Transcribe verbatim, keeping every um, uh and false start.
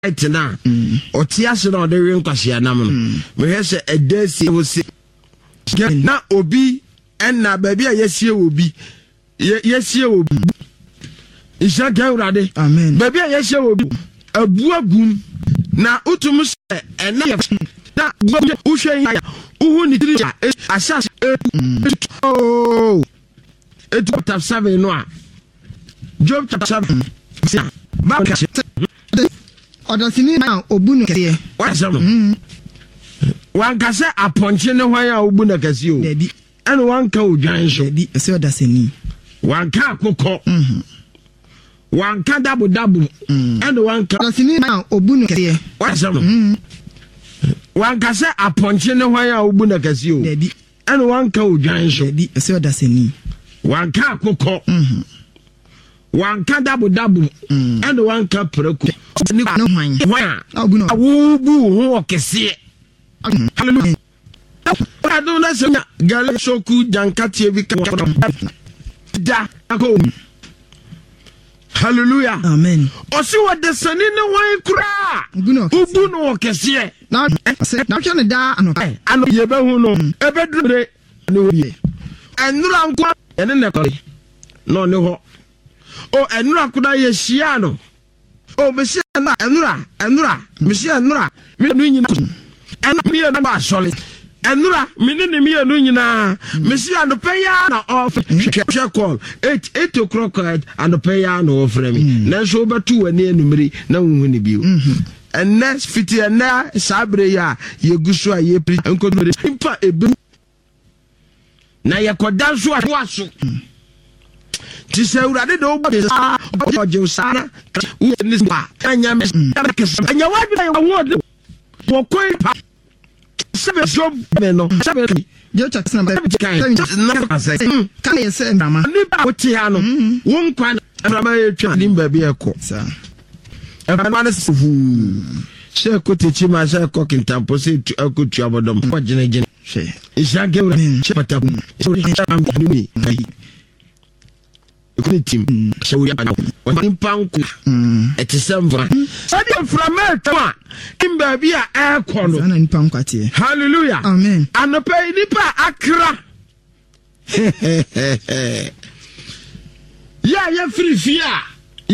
right now. Otias no the ring kwashia nam no. Me he se edesi wo se. Na obi enna baby a yesie obi. Yesie obi. Isha gawrade. Amen. Baby a yesie obi. Abu agum na utum se enna na uhwe ya. Uhu ni tiri asas oh. It chapter seven no. Job chapter seven. Baba Odosini na obunu kese. What is that? Wan ka se aponche ne hwan a obunu kese o. Dedi. Ene wan ka odwan so. Dedi, ese odasini. Wan ka akokọ. Mhm. Wan ka dabu dabu. Ene wan ka Odosini na obunu kese. What is that? Mhm. Wan ka se aponche ne hwan a obunu kese o. Dedi. Ene wan ka odwan so. Dedi, ese odasini. Wan ka akokọ. Mhm. Wan ka dabu dabu. Ene wan ka preko. Ni no hwan. Hwan. Obunu. Awubu ho kese. Hallelujah. I don't know say gale soku jankati bi ka da ko. Hallelujah. Amen. Osi wo de sani ne wan kura. Obunu. Obunu kese. Na se na hwe ne da ano. Ano ye be hu no. E be dure ne wo ye. Enura nko ene ne ko. No ne ho. O enura kuda ye hia no. O me hia na enura, enura, me hia enura. Me no nyina. Ena me na ba solid. Enura me ne me anu nyina. Me hia no peya na off. Hwe call. eight eight o'clock and peya na ofre me. Na so betu wani enumri na hu ni biu. And next fifty and na sabre ya ye gusu a ye pri enko no impa ebu. Na ye koda so aso. Ti se urade do body sa ojo sana u ni pa anya me anya wa bi na wo wo koi pa sebe job me no sebe Je chat na ba na say kan ye se ndama ni ba wo ti ha no wo nkwa na ma ye twa ni ba bi e ko sa e ma na se fu she ko te chi ma she ko kintampo se ko tu abodom ko gene gene she isha gewra she pata so ri am ni team shawuri ana wani panku etisemvra sadi inflammatory kimba bia air kono sana ni panku atie hallelujah amen anope nipa akra ya ya free fia